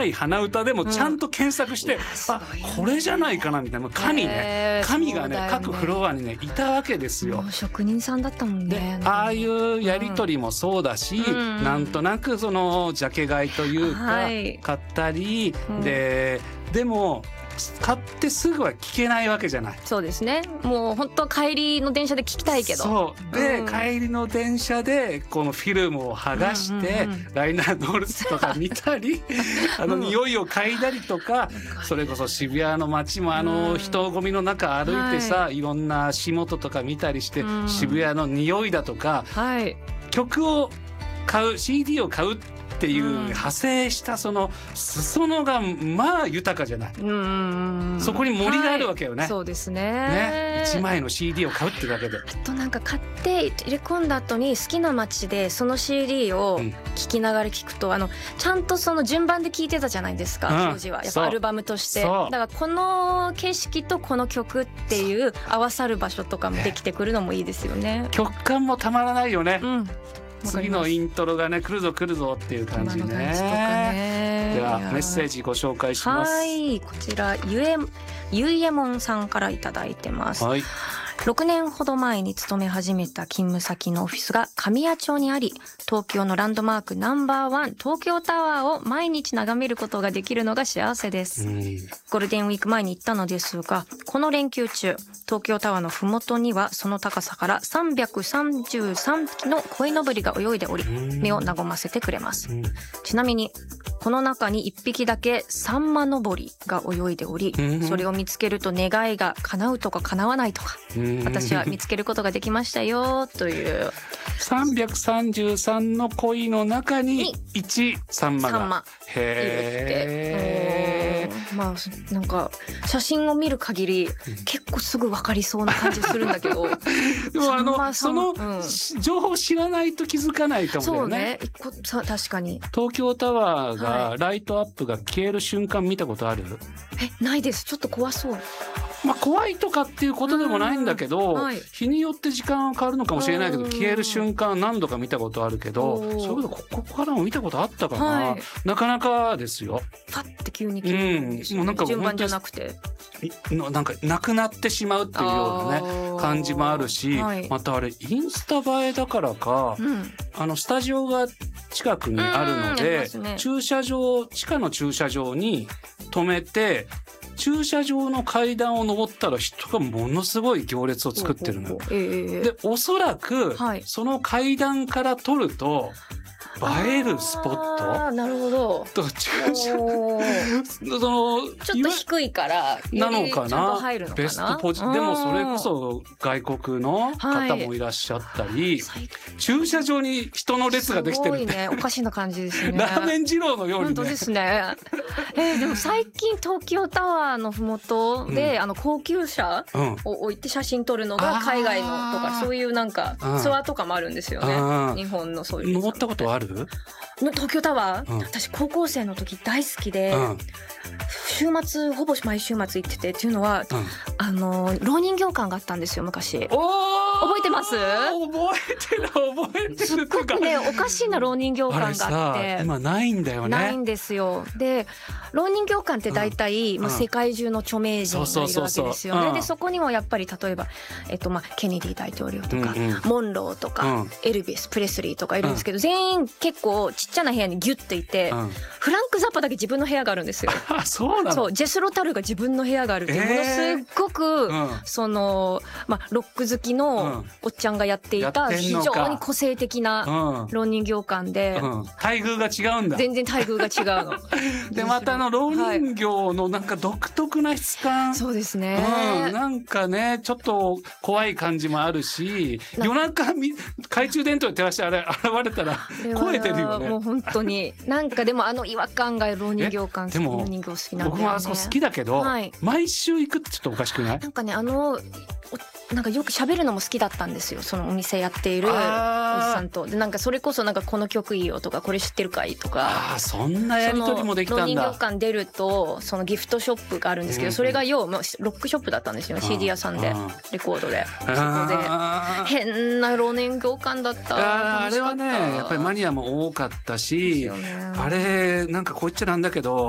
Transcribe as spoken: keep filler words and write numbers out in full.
ない鼻歌でもちゃんと検索して、うん、あこれじゃないかなみたいな神ね神が ね, ね各フロアにねいたわけですよ。 職人さんだったもんね。 でああいうやり取りもそうだし、うん、なんとなくそのジャケ買いというか、はい、買ったり、うん、ででも買ってすぐは聞けないわけじゃない。 そうですね。もう本当帰りの電車で聞きたいけど。 そうで、うん、帰りの電車でこのフィルムを剥がして、うんうんうん、ライナーノーツとか見たりあの匂いを嗅いだりとか、うん、それこそ渋谷の街もあの人混みの中歩いてさ、はい、いろんな足元とか見たりして、うん、渋谷の匂いだとか、はい、曲を買う シーディー を買うっていう派生したその裾野がまあ豊かじゃない。うん、そこに森があるわけよね。 はい、そうですね。 ね、いちまいの シーディー を買うってだけで。 あとなんか買って入れ込んだ後に好きな街でその シーディー を聴きながら聞くと、うん、あのちゃんとその順番で聴いてたじゃないですか、うん、当時はやっぱアルバムとして。だからこの景色とこの曲っていう合わさる場所とかもできてくるのもいいですよね。 曲感もたまらないよね。うん、次のイントロがね来るぞ来るぞっていう感じ ね, 感じとかね。ではメッセージご紹介します。 はい、こちらゆえゆいえもんさんからいただいてます。はい、ろくねんほど前に勤め始めた勤務先のオフィスが神谷町にあり、東京のランドマークナンバーワン東京タワーを毎日眺めることができるのが幸せです。ゴールデンウィーク前に行ったのですが、この連休中東京タワーのふもとにはその高さからさんびゃくさんじゅうさんびきの鯉のぼりが泳いでおり、目を和ませてくれます。ちなみにこの中にいっぴきだけサンマのぼりが泳いでおり、それを見つけると願いが叶うとか叶わないとか、私は見つけることができましたよという。 さんびゃくさんじゅうさんの鯉の中にいちサンマが。サンマへー。まあなんか写真を見る限り結構すぐ分かりそうな感じするんだけどでもあのその情報を知らないと気づかないかもよね。 そうね、さ確かに東京タワーがライトアップが消える瞬間見たことある？ え、ないです。ちょっと怖そう。 まあ、怖いとかっていうことでもないんだけど、はい、日によって時間は変わるのかもしれないけど、消える瞬間何度か見たことあるけど、そういうことここからも見たことあったかな、はい、なかなかですよ。 パッて急に消えるんですよね、うん、もうなんか順番じゃなくてなんかなくなってしまうっていうようなね感じもあるし、はい、またあれインスタ映えだからか、うん、あのスタジオが近くにあるので、ね、駐車場地下の駐車場に止めて駐車場の階段を上ったら人がものすごい行列を作ってるのよ。でおそらくその階段から撮ると映えるスポット。 あ、なるほど。 と駐車そのちょっと低いからなのかな。 入るのかな。 ベストポジでもそれこそ外国の方もいらっしゃったり、はい、駐車場に人の列ができてるって。 すごいね、おかしな感じですね。 ラーメン二郎のように、ね、 本当ですね。えー、でも最近東京タワーのふもとで、うん、あの高級車を置いて写真撮るのが海外のとか、そういうなんかツアーとかもあるんですよね。日本のそういう登ったことある？ 東京タワー、うん、私高校生の時大好きで、うん、週末ほぼ毎週末行っててっていうのは、うん、あの浪人業館があったんですよ昔。覚えてます？ 覚えてる覚えてる。 すっごくねおかしいな浪人業館があって今ないんだよね。 ないんですよ。で浪人業館って大体、うん、もう世界中の著名人がいるわけですよね。でそこにもやっぱり例えば、えっとまあ、ケネディ大統領とか、うんうん、モンローとか、うん、エルビス・プレスリーとかいるんですけど、うん、全員結構ちっちゃな部屋にギュッていて、うん、フランク・ザッパだけ自分の部屋があるんですよ。 あ、そうなの？ そう、ジェスロタルが自分の部屋があるっていう、ものすごく、うん、その、まあ、ロック好きのおっちゃんがやっていた非常に個性的な浪人業館で、 うんうん、待遇が違うんだ。 全然待遇が違うの。 でまたあの浪人業のなんか独特な質感、はい、 そうですね、 うん、なんかねちょっと怖い感じもあるし、夜中懐中電灯で照らしてあれ現れたら超えてるよね。 もう本当になんかでもあの違和感が浪人業館、浪人業好きなんだよね。 僕もあそこ好きだけど、はい、毎週行くってちょっとおかしくない？ なんかねあのなんかよく喋るのも好きだったんですよ、そのお店やっているおじさんと。でなんかそれこそなんかこの曲いいよとかこれ知ってるかいとか、 あそんなやり取りもできたんだ。 浪人業館出るとそのギフトショップがあるんですけど、うんうん、それが要はロックショップだったんですよね。 シーディー 屋さんでレコードで、そこで変な浪人業館だった。 あ, あれはねやっぱりマニアも多かったし、ね、あれなんかこう言っちゃなんだけど